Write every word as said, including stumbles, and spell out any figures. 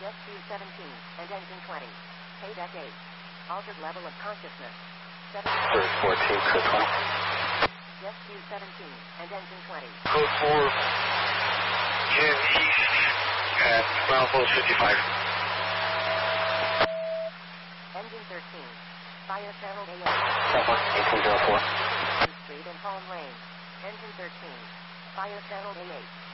S Q seventeen, and engine twenty. Payback eight. Altered level of consciousness. Clear fourteen, clear twenty. S Q seventeen, and engine twenty. Code four, Jim East, at Bravo fifty-five. Engine thirteen. Fire channel A eight. Southwest eighteen oh four. Street and Palm Lane. Engine thirteen. Fire channel A eight.